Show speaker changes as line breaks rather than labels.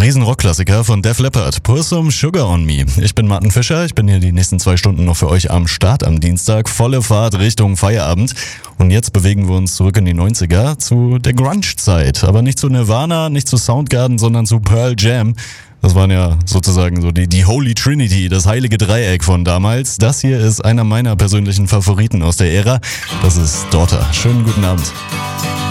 Riesen-Rock-Klassiker von Def Leppard, Pour Some Sugar on Me. Ich bin Martin Fischer, ich bin hier die nächsten 2 Stunden noch für euch am Start am Dienstag. Volle Fahrt Richtung Feierabend. Und jetzt bewegen wir uns zurück in die 90er zu der Grunge-Zeit. Aber nicht zu Nirvana, nicht zu Soundgarden, sondern zu Pearl Jam. Das waren ja sozusagen so die Holy Trinity, das heilige Dreieck von damals. Das hier ist einer meiner persönlichen Favoriten aus der Ära. Das ist Daughter. Schönen guten Abend.